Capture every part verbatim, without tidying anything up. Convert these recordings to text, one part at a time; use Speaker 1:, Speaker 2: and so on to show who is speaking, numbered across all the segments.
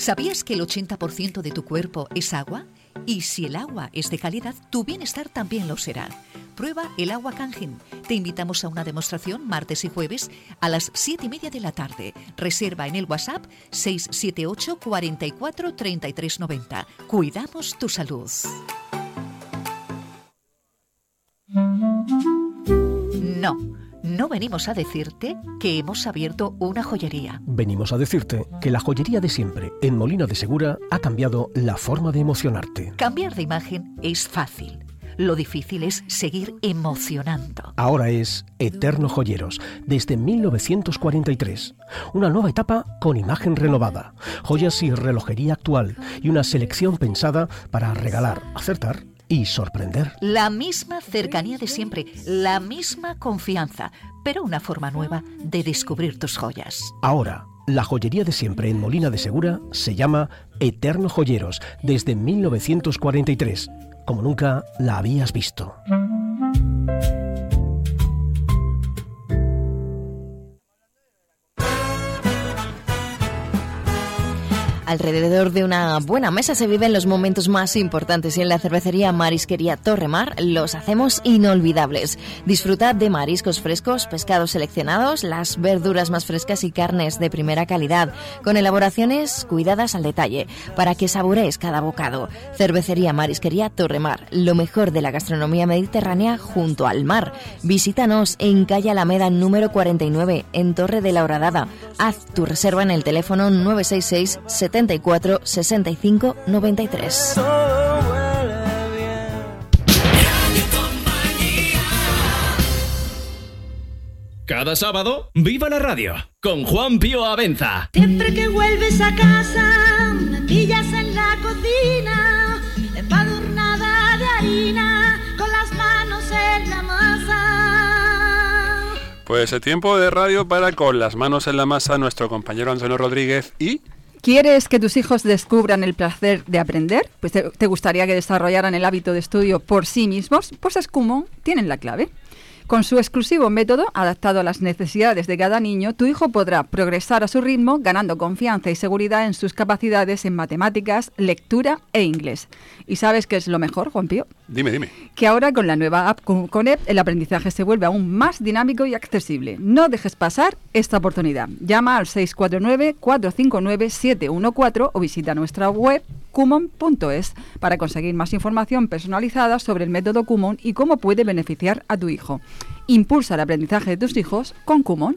Speaker 1: ¿Sabías que el ochenta por ciento de tu cuerpo es agua? Y si el agua es de calidad, tu bienestar también lo será. Prueba el agua Kangen. Te invitamos a una demostración martes y jueves a las siete y media de la tarde. Reserva en el WhatsApp seis siete ocho, cuarenta y cuatro, treinta y tres noventa. Cuidamos tu salud. No, no venimos a decirte que hemos abierto una joyería.
Speaker 2: Venimos a decirte que la joyería de siempre en Molina de Segura ha cambiado la forma de emocionarte.
Speaker 1: Cambiar de imagen es fácil. Lo difícil es seguir emocionando.
Speaker 2: Ahora es Eterno Joyeros, desde mil novecientos cuarenta y tres. Una nueva etapa con imagen renovada, joyas y relojería actual y una selección pensada para regalar, acertar y sorprender.
Speaker 1: La misma cercanía de siempre, la misma confianza, pero una forma nueva de descubrir tus joyas.
Speaker 2: Ahora, la joyería de siempre en Molina de Segura se llama Eterno Joyeros, desde mil novecientos cuarenta y tres. Como nunca la habías visto.
Speaker 3: Alrededor de una buena mesa se viven los momentos más importantes y en la cervecería Marisquería Torremar los hacemos inolvidables. Disfrutad de mariscos frescos, pescados seleccionados, las verduras más frescas y carnes de primera calidad, con elaboraciones cuidadas al detalle, para que saborees cada bocado. Cervecería Marisquería Torremar, lo mejor de la gastronomía mediterránea junto al mar. Visítanos en calle Alameda número cuarenta y nueve, en Torre de la Horadada. Haz tu reserva en el teléfono nueve seis seis, setenta y cuatro, sesenta y cinco, noventa y tres.
Speaker 4: Cada sábado, ¡viva la radio! Con Juan Pío Abenza.
Speaker 5: Siempre que vuelves a casa, me pillas en la cocina, empadurnada de harina, con las manos en la masa.
Speaker 6: Pues el tiempo de radio para Con las manos en la masa, nuestro compañero Antonio Rodríguez y...
Speaker 7: ¿Quieres que tus hijos descubran el placer de aprender? Pues te, te gustaría que desarrollaran el hábito de estudio por sí mismos. Pues Scumon tienen la clave. Con su exclusivo método, adaptado a las necesidades de cada niño, tu hijo podrá progresar a su ritmo, ganando confianza y seguridad en sus capacidades en matemáticas, lectura e inglés. ¿Y sabes qué es lo mejor, Juan Pío?
Speaker 6: Dime, dime.
Speaker 7: Que ahora con la nueva app Conep el aprendizaje se vuelve aún más dinámico y accesible. No dejes pasar esta oportunidad. Llama al seis cuatro nueve, cuatro cinco nueve, siete uno cuatro o visita nuestra web Kumon punto es para conseguir más información personalizada sobre el método Kumon y cómo puede beneficiar a tu hijo. Impulsa el aprendizaje de tus hijos con Kumon.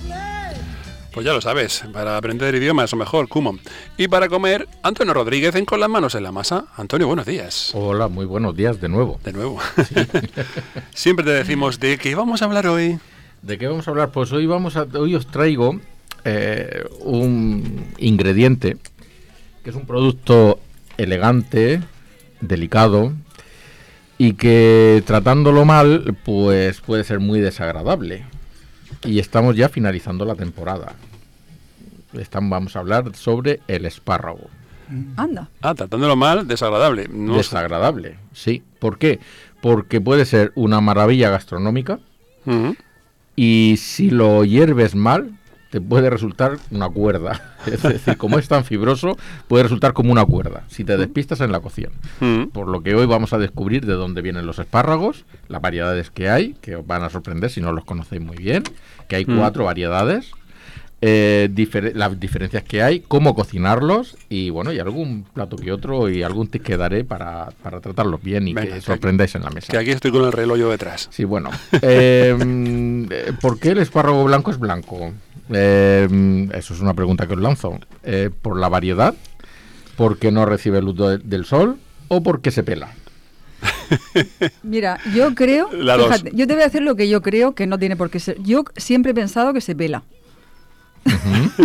Speaker 6: Pues ya lo sabes, para aprender idiomas o mejor, Kumon. Y para comer, Antonio Rodríguez en Con las manos en la masa. Antonio, buenos días.
Speaker 8: Hola, muy buenos días de nuevo.
Speaker 6: De nuevo. Sí. Siempre te decimos, ¿de qué vamos a hablar hoy?
Speaker 8: ¿De qué vamos a hablar? Pues hoy, vamos a, hoy os traigo eh, un ingrediente que es un producto elegante, delicado y que tratándolo mal pues puede ser muy desagradable. Y estamos ya finalizando la temporada. Estamos, vamos a hablar sobre el espárrago.
Speaker 7: Anda.
Speaker 6: Ah, tratándolo mal, desagradable. No
Speaker 8: desagradable, sí. ¿Por qué? Porque puede ser una maravilla gastronómica uh-huh. y si lo hierves mal te puede resultar una cuerda. Es decir, como es tan fibroso, puede resultar como una cuerda si te despistas en la cocción. Mm. Por lo que hoy vamos a descubrir de dónde vienen los espárragos, las variedades que hay, que os van a sorprender si no los conocéis muy bien, que hay mm. cuatro variedades, eh, difer- las diferencias que hay, cómo cocinarlos y bueno, y algún plato que otro y algún tip que daré para, para tratarlos bien y Venga, que sorprendáis en la mesa.
Speaker 6: Que aquí estoy con el reloj yo detrás.
Speaker 8: Sí, bueno. Eh, ¿por qué el espárrago blanco es blanco? Eh, eso es una pregunta que os lanzo. Eh, ¿Por la variedad? ¿Porque no recibe luz de, del sol? ¿O porque se pela?
Speaker 7: Mira, yo creo... Fíjate, yo te voy a decir lo que yo creo que no tiene por qué ser. Yo siempre he pensado que se pela. Uh-huh.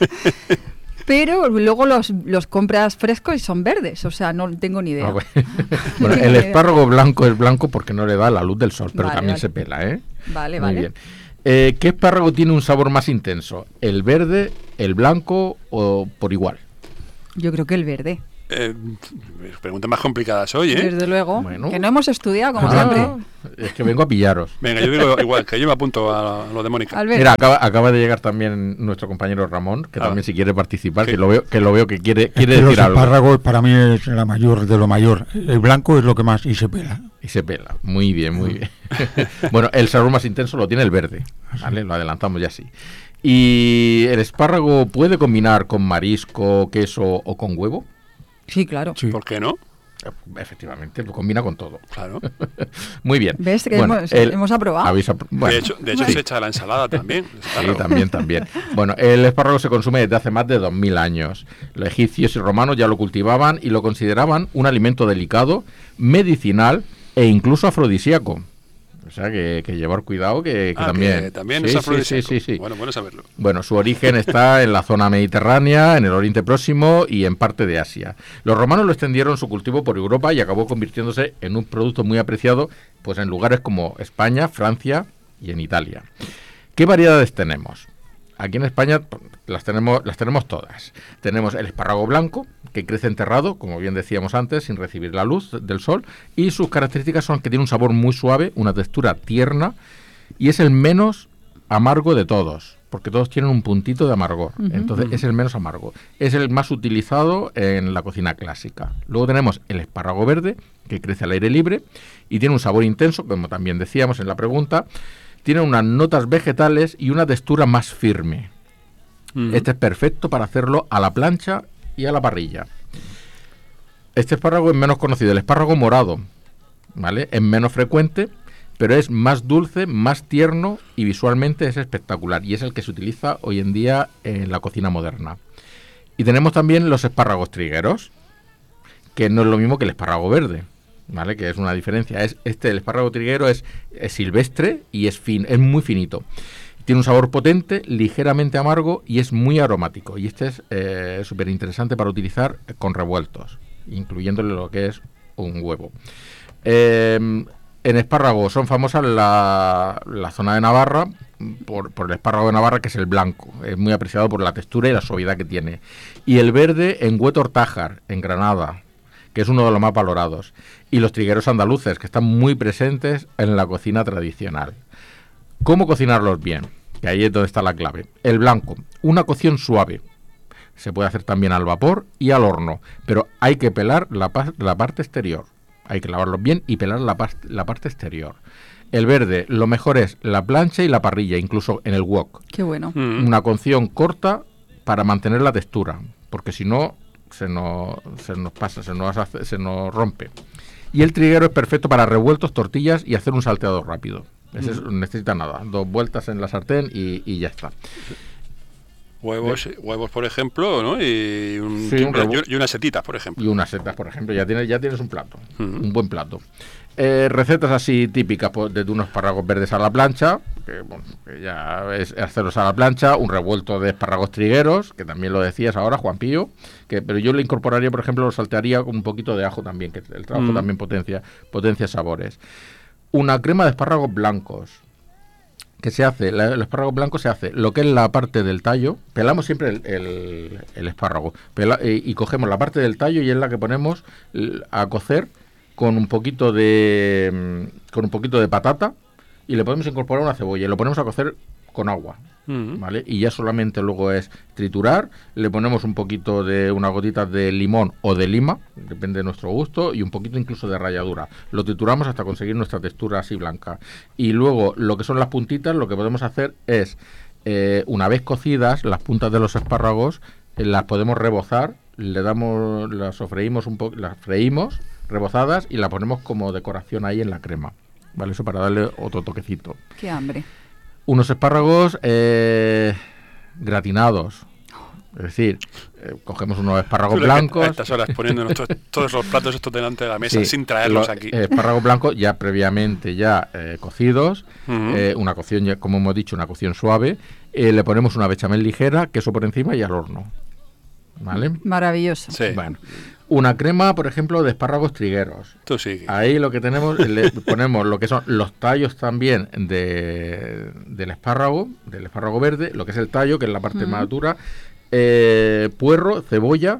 Speaker 7: Pero luego los, los compras frescos y son verdes. O sea, no tengo ni idea.
Speaker 8: Ah, bueno. Bueno, el espárrago blanco es blanco porque no le da la luz del sol, pero vale, también vale. se pela, ¿eh?
Speaker 7: Vale,
Speaker 8: Muy
Speaker 7: vale.
Speaker 8: bien. Eh, ¿Qué espárrago tiene un sabor más intenso? ¿El verde, el blanco o por igual?
Speaker 7: Yo creo que el verde.
Speaker 6: Eh, preguntas más complicadas hoy, ¿eh?
Speaker 7: Desde luego.
Speaker 8: Bueno.
Speaker 7: Que no hemos estudiado, como
Speaker 8: Ah,
Speaker 7: siempre.
Speaker 8: es que vengo a pillaros.
Speaker 6: Venga, yo digo igual, que yo me apunto a lo de Mónica.
Speaker 7: Albert.
Speaker 8: Mira, acaba, acaba de llegar también nuestro compañero Ramón, que
Speaker 6: Ah.
Speaker 8: también si quiere participar,
Speaker 6: Sí.
Speaker 8: que lo veo que lo veo que quiere, quiere
Speaker 9: Los
Speaker 8: decir algo.
Speaker 9: espárragos para mí es la mayor de lo mayor. El blanco es lo que más y se pela.
Speaker 8: Y se pela. Muy bien, muy bien. Bueno, el sabor más intenso lo tiene el verde. ¿Vale? Lo adelantamos ya sí. ¿Y el espárrago puede combinar con marisco, queso o con huevo?
Speaker 7: Sí, claro.
Speaker 9: Sí.
Speaker 6: ¿Por qué no?
Speaker 8: Efectivamente, lo combina con todo.
Speaker 6: Claro.
Speaker 8: Muy bien.
Speaker 7: ¿Ves que
Speaker 8: Bueno,
Speaker 7: hemos,
Speaker 8: el-
Speaker 7: hemos aprobado?
Speaker 8: habéis apro- bueno,
Speaker 6: de hecho, de hecho
Speaker 8: sí.
Speaker 6: se echa a la ensalada también. el
Speaker 8: Sí,
Speaker 6: espárrago.
Speaker 8: también, también. Bueno, el espárrago se consume desde hace más de dos mil años. Los egipcios y romanos ya lo cultivaban y lo consideraban un alimento delicado, medicinal e incluso afrodisíaco. O sea, que, que llevar cuidado que, que
Speaker 6: Ah,
Speaker 8: también...
Speaker 6: que también
Speaker 8: Sí,
Speaker 6: es
Speaker 8: sí,
Speaker 6: afrodisíaco.
Speaker 8: sí, sí, sí.
Speaker 6: Bueno, bueno saberlo.
Speaker 8: Bueno, su origen está en la zona mediterránea, en el Oriente Próximo y en parte de Asia. Los romanos lo extendieron su cultivo por Europa y acabó convirtiéndose en un producto muy apreciado pues en lugares como España, Francia y en Italia. ¿Qué variedades tenemos? Aquí en España las tenemos, las tenemos todas. Tenemos el espárrago blanco, que crece enterrado, como bien decíamos antes, sin recibir la luz del sol, y sus características son que tiene un sabor muy suave, una textura tierna, y es el menos amargo de todos, porque todos tienen un puntito de amargor.
Speaker 7: Ujú.
Speaker 8: Entonces
Speaker 6: Ujú.
Speaker 8: es el menos amargo. Es el más utilizado en la cocina clásica. Luego tenemos el espárrago verde, que crece al aire libre, y tiene un sabor intenso, como también decíamos en la pregunta. Tiene unas notas vegetales y una textura más firme.
Speaker 6: Ujú.
Speaker 8: Este es perfecto para hacerlo a la plancha y a la parrilla. Este espárrago es menos conocido. El espárrago morado, ¿vale? Es menos frecuente, pero es más dulce, más tierno y visualmente es espectacular. Y es el que se utiliza hoy en día en la cocina moderna. Y tenemos también los espárragos trigueros, que no es lo mismo que el espárrago verde, ¿vale? Que es una diferencia. Es este, el espárrago triguero es, es silvestre y es fin, es muy finito. Tiene un sabor potente, ligeramente amargo y es muy aromático. Y este es súper interesante para utilizar con revueltos, incluyéndole lo que es un huevo. Eh, en espárrago son famosas la, la zona de Navarra por, por el espárrago de Navarra, que es el blanco. Es muy apreciado por la textura y la suavidad que tiene. Y el verde en Huetor Tájar, en Granada, que es uno de los más valorados. Y los trigueros andaluces, que están muy presentes en la cocina tradicional. ¿Cómo cocinarlos bien? Que ahí es donde está la clave. El blanco, una cocción suave. Se puede hacer también al vapor y al horno, pero hay que pelar la, pa- la parte exterior. Hay que lavarlos bien y pelar la, pas- la parte exterior. El verde, lo mejor es la plancha y la parrilla, incluso en el wok.
Speaker 7: Qué bueno.
Speaker 6: Mm.
Speaker 8: Una cocción corta para mantener la textura, porque si no se nos, se nos pasa, se nos, hace- se nos rompe. Y el triguero es perfecto para revueltos, tortillas y hacer un salteado rápido. Ese es- no necesita nada, dos vueltas en la sartén y, y ya está.
Speaker 6: Huevos, huevos, por ejemplo, ¿no? Y, un,
Speaker 8: Sí,
Speaker 6: y,
Speaker 8: un revu-
Speaker 6: y unas setitas, por ejemplo.
Speaker 8: Y unas setas, por ejemplo, ya tienes, ya tienes un plato,
Speaker 6: Ujú.
Speaker 8: un buen plato. Eh, recetas así típicas pues, de unos espárragos verdes a la plancha, que, bueno, que ya es hacerlos a la plancha, un revuelto de espárragos trigueros, que también lo decías ahora, Juan Pío, que, pero yo le incorporaría, por ejemplo, lo saltearía con un poquito de ajo también, que el trabajo
Speaker 6: Mm.
Speaker 8: también potencia, potencia sabores. Una crema de espárragos blancos. Que se hace, la- el espárrago blanco se hace lo que es la parte del tallo, pelamos siempre el, el- el espárrago pela- eh, y cogemos la parte del tallo y es la que ponemos l- a cocer con un poquito de mm, con un poquito de patata y le podemos incorporar una cebolla y lo ponemos a cocer con agua,
Speaker 6: Mm.
Speaker 8: ¿vale? Y ya solamente luego es triturar, le ponemos un poquito de unas gotitas de limón o de lima, depende de nuestro gusto, y un poquito incluso de ralladura. Lo trituramos hasta conseguir nuestra textura así blanca. Y luego lo que son las puntitas, lo que podemos hacer es, eh, una vez cocidas, las puntas de los espárragos, eh, las podemos rebozar, le damos, las sofreímos un poco, las freímos rebozadas y las ponemos como decoración ahí en la crema, ¿vale? Eso para darle otro toquecito.
Speaker 7: Qué hambre.
Speaker 8: Unos espárragos eh, gratinados. Es decir, eh, cogemos unos espárragos
Speaker 6: Tú, lo que
Speaker 8: blancos.
Speaker 6: A estas horas poniéndonos to- todos los platos estos delante de la mesa
Speaker 8: Sí,
Speaker 6: sin traerlos
Speaker 8: los,
Speaker 6: aquí.
Speaker 8: eh, espárragos blancos ya previamente ya eh, cocidos.
Speaker 6: Ujú.
Speaker 8: eh, una cocción, ya, como hemos dicho, una cocción suave. Eh, le ponemos una bechamel ligera, queso por encima y al horno. ¿Vale?
Speaker 7: Maravilloso.
Speaker 6: Sí,
Speaker 8: Bueno, una crema, por ejemplo, de espárragos trigueros.
Speaker 6: tú sigue.
Speaker 8: Ahí lo que tenemos, le ponemos lo que son los tallos también de, del espárrago, del espárrago verde, lo que es el tallo, que es la parte
Speaker 7: Mm.
Speaker 8: más dura, eh, puerro, cebolla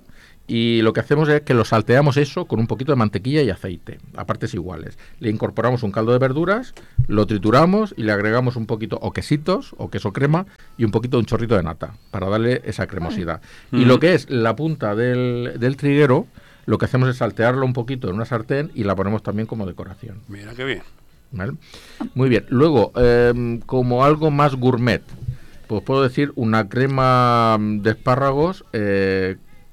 Speaker 8: y lo que hacemos es que lo salteamos eso con un poquito de mantequilla y aceite, a partes iguales. Le incorporamos un caldo de verduras, lo trituramos y le agregamos un poquito, o quesitos, o queso crema, y un poquito de un chorrito de nata, para darle esa cremosidad.
Speaker 6: Ay.
Speaker 8: Y lo que es la punta del, del triguero, lo que hacemos es saltearlo un poquito en una sartén y la ponemos también como decoración.
Speaker 6: Mira qué bien.
Speaker 8: ¿Vale? Muy bien. Luego, eh, como algo más gourmet, pues puedo decir una crema de espárragos eh,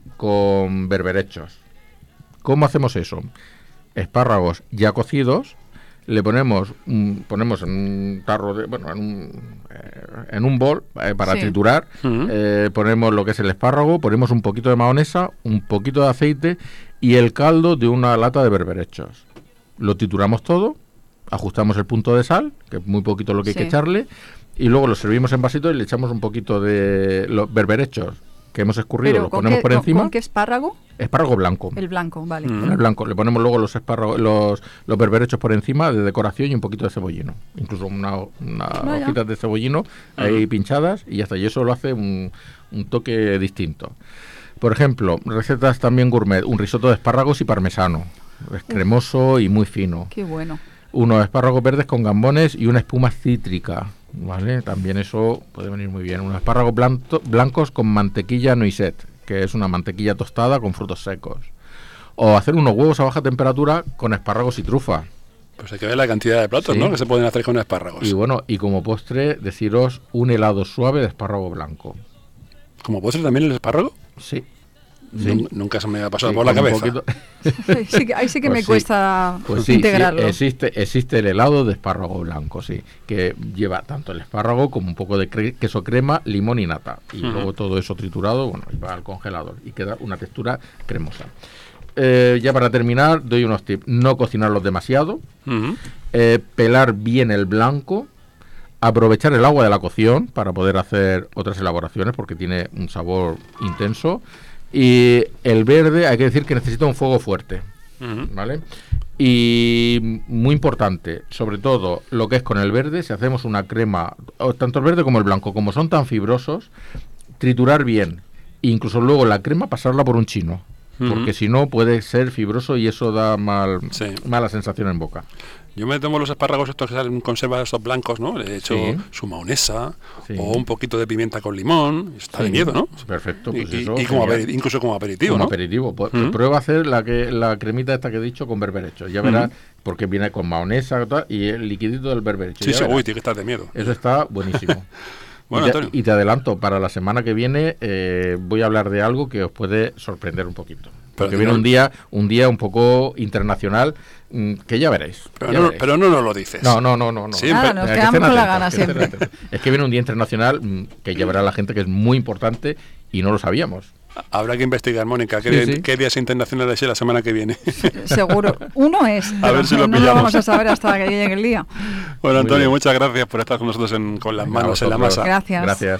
Speaker 8: con berberechos. ¿Cómo hacemos eso? Espárragos ya cocidos, le ponemos un, ponemos en un tarro de, bueno, en un, eh, en un bol eh, para
Speaker 7: Sí.
Speaker 8: triturar,
Speaker 6: Ujú.
Speaker 8: eh, ponemos lo que es el espárrago, ponemos un poquito de mayonesa, un poquito de aceite y el caldo de una lata de berberechos. Lo trituramos todo, ajustamos el punto de sal, que es muy poquito lo que
Speaker 7: Sí.
Speaker 8: hay que echarle, y luego lo servimos en vasito y le echamos un poquito de los berberechos que hemos escurrido,
Speaker 7: Pero
Speaker 8: los
Speaker 7: ¿con
Speaker 8: ponemos
Speaker 7: qué,
Speaker 8: por
Speaker 7: con-
Speaker 8: encima.
Speaker 7: ¿con qué espárrago?
Speaker 8: Espárrago blanco.
Speaker 7: El blanco, vale.
Speaker 6: Mm.
Speaker 8: Con el blanco. Le ponemos luego los espárragos, los, los berberechos por encima de decoración y un poquito de cebollino. Incluso una, una
Speaker 7: Vaya.
Speaker 8: hojitas de cebollino ahí pinchadas y ya está. Y eso lo hace un, un toque distinto. Por ejemplo, recetas también gourmet. Un risotto de espárragos y parmesano. Es cremoso y muy fino.
Speaker 7: Qué bueno.
Speaker 8: Unos espárragos verdes con gambones y una espuma cítrica, ¿vale? También eso puede venir muy bien. Unos espárragos blanco- blancos con mantequilla noisette, que es una mantequilla tostada con frutos secos. O hacer unos huevos a baja temperatura con espárragos y trufa.
Speaker 6: Pues hay que ver la cantidad de platos,
Speaker 8: Sí.
Speaker 6: ¿no?, que se pueden hacer con espárragos.
Speaker 8: Y bueno, y como postre, deciros un helado suave de espárrago blanco.
Speaker 6: ¿Como postre también el espárrago?
Speaker 8: Sí.
Speaker 6: Nun- Nunca se me ha pasado
Speaker 8: Sí,
Speaker 6: por la
Speaker 8: con un
Speaker 6: cabeza.
Speaker 8: poquito-
Speaker 7: Ahí sí que, ahí sí que
Speaker 8: Pues
Speaker 7: me
Speaker 8: sí.
Speaker 7: cuesta
Speaker 8: Pues sí, sí,
Speaker 7: integrarlo.
Speaker 8: existe, existe el helado de espárrago blanco, sí, que lleva tanto el espárrago como un poco de cre- queso crema, limón y nata. Y
Speaker 6: Ujú.
Speaker 8: luego todo eso triturado, bueno, y va al congelador y queda una textura cremosa. Eh, ya para terminar, doy unos tips. No cocinarlos demasiado,
Speaker 6: Ujú.
Speaker 8: eh, pelar bien el blanco, aprovechar el agua de la cocción para poder hacer otras elaboraciones porque tiene un sabor intenso. Y el verde, hay que decir que necesita un fuego fuerte.
Speaker 6: Ujú.
Speaker 8: ¿Vale? Y muy importante, sobre todo lo que es con el verde, si hacemos una crema, o tanto el verde como el blanco, como son tan fibrosos, triturar bien, e incluso luego la crema pasarla por un chino,
Speaker 6: Ujú.
Speaker 8: porque si no puede ser fibroso y eso da mal,
Speaker 6: Sí.
Speaker 8: mala sensación en boca.
Speaker 6: Yo me tomo los espárragos estos que salen en conserva, estos blancos, ¿no? Le he hecho
Speaker 8: Sí.
Speaker 6: su mayonesa
Speaker 8: Sí.
Speaker 6: o un poquito de pimienta con limón. Está de
Speaker 8: Sí.
Speaker 6: miedo, ¿no?
Speaker 8: Perfecto,
Speaker 6: Y,
Speaker 8: pues
Speaker 6: y-
Speaker 8: eso,
Speaker 6: y como
Speaker 8: genial.
Speaker 6: aperi- incluso como aperitivo,
Speaker 8: Como
Speaker 6: ¿no?
Speaker 8: aperitivo. Pu-
Speaker 6: Mm.
Speaker 8: Prueba a hacer la que la cremita esta que he dicho con berberecho. Ya verás,
Speaker 6: Mm.
Speaker 8: porque viene con mayonesa y tal, y el liquidito del berberecho.
Speaker 6: Sí,
Speaker 8: ya
Speaker 6: sí,
Speaker 8: verás.
Speaker 6: uy, tiene que estar de miedo.
Speaker 8: Eso está buenísimo.
Speaker 6: Bueno,
Speaker 8: y, te,
Speaker 6: Antonio.
Speaker 8: y te adelanto, para la semana que viene eh, voy a hablar de algo que os puede sorprender un poquito. Porque
Speaker 6: Pero
Speaker 8: viene
Speaker 6: no-
Speaker 8: un día un día un poco internacional mm, que ya veréis.
Speaker 6: Pero
Speaker 8: ya
Speaker 6: no,
Speaker 8: veréis.
Speaker 6: pero no nos lo dices.
Speaker 8: No, no, no, no. no.
Speaker 6: Siempre-
Speaker 7: Nada, nos
Speaker 8: Hay que
Speaker 7: quedamos
Speaker 8: estén
Speaker 7: con la
Speaker 8: atentos,
Speaker 7: gana
Speaker 8: hay que estén
Speaker 7: siempre.
Speaker 8: atentos. Es que viene un día internacional mm, que ya verá la gente que es muy importante y no lo sabíamos.
Speaker 6: Habrá que investigar, Mónica, qué,
Speaker 8: Sí,
Speaker 6: día-
Speaker 8: sí.
Speaker 6: qué días internacionales es la semana que viene.
Speaker 7: Seguro. Uno es.
Speaker 6: A
Speaker 7: pero
Speaker 6: ver si lo
Speaker 7: no
Speaker 6: pillamos.
Speaker 7: lo vamos a saber hasta que llegue el día.
Speaker 6: Bueno,
Speaker 8: Muy
Speaker 6: Antonio,
Speaker 8: bien.
Speaker 6: muchas gracias por estar con nosotros en- con las
Speaker 8: Venga,
Speaker 6: manos en la
Speaker 8: vosotros.
Speaker 6: masa.
Speaker 7: Gracias.
Speaker 8: Gracias.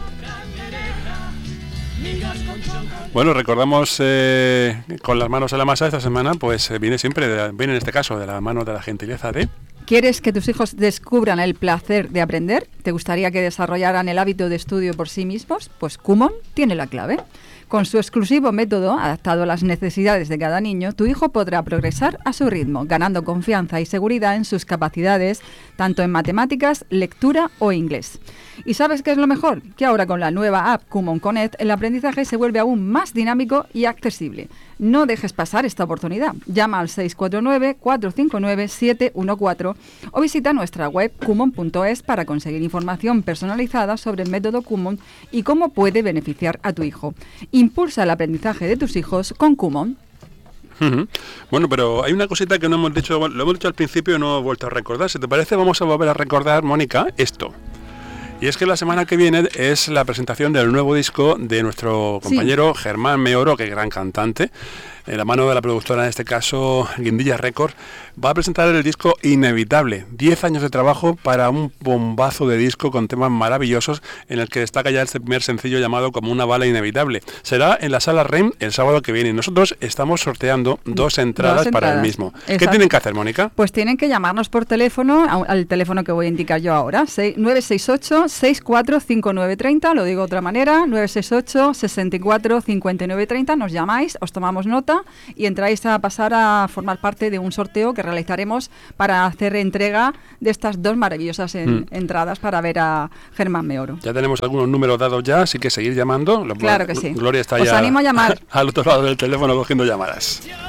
Speaker 6: Bueno, recordamos eh, con las manos en la masa esta semana, pues eh, viene siempre, de la- viene en este caso, de la mano de la gentileza de...
Speaker 7: ¿Quieres que tus hijos descubran el placer de aprender? ¿Te gustaría que desarrollaran el hábito de estudio por sí mismos? Pues Kumon tiene la clave. Con su exclusivo método, adaptado a las necesidades de cada niño, tu hijo podrá progresar a su ritmo, ganando confianza y seguridad en sus capacidades, tanto en matemáticas, lectura o inglés. ¿Y sabes qué es lo mejor? Que ahora con la nueva app Kumon Connect, el aprendizaje se vuelve aún más dinámico y accesible. No dejes pasar esta oportunidad. Llama al seis cuatro nueve, cuatro cinco nueve, siete uno cuatro o visita nuestra web kumon punto es para conseguir información personalizada sobre el método Kumon y cómo puede beneficiar a tu hijo. Impulsa el aprendizaje de tus hijos con Kumon.
Speaker 6: Ujú. Bueno, pero hay una cosita que no hemos dicho, lo hemos dicho al principio y no hemos vuelto a recordar. Si te parece, vamos a volver a recordar, Mónica, esto. Y es que la semana que viene es la presentación del nuevo disco de nuestro compañero Germán Meoro, que es gran cantante. de la mano de la productora, en este caso Guindilla Records, va a presentar el disco Inevitable. diez años de trabajo para un bombazo de disco con temas maravillosos, en el que destaca ya este primer sencillo llamado Como una bala inevitable. Será en la Sala Rem el sábado que viene y nosotros estamos sorteando dos entradas, dos entradas. para el mismo. Exacto. ¿Qué tienen que hacer, Mónica?
Speaker 7: Pues tienen que llamarnos por teléfono al teléfono que voy a indicar yo ahora, nueve seis ocho, seis cuatro cinco nueve tres cero, lo digo de otra manera, nueve seis ocho, seis cuatro cinco nueve tres cero, nos llamáis, os tomamos nota y entráis a pasar a formar parte de un sorteo que realizaremos para hacer entrega de estas dos maravillosas en, mm. entradas para ver a Germán Meoro.
Speaker 6: Ya tenemos algunos números dados ya, así que seguir llamando.
Speaker 7: Claro que sí.
Speaker 6: Gloria está
Speaker 7: os
Speaker 6: ya
Speaker 7: animo a llamar.
Speaker 6: al otro lado del teléfono cogiendo llamadas.